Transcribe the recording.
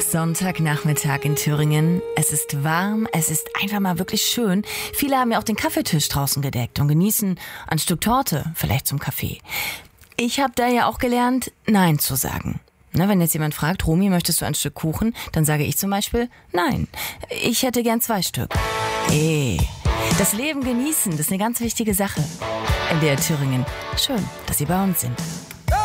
ist Sonntagnachmittag in Thüringen. Es ist warm, es ist einfach mal wirklich schön. Viele haben ja auch den Kaffeetisch draußen gedeckt und genießen ein Stück Torte, vielleicht zum Kaffee. Ich habe da ja auch gelernt, Nein zu sagen. Na, wenn jetzt jemand fragt, Romy, möchtest du ein Stück Kuchen? Dann sage ich zum Beispiel, nein, ich hätte gern 2 Stück. Das Leben genießen, das ist eine ganz wichtige Sache. MDR Thüringen, schön, dass Sie bei uns sind.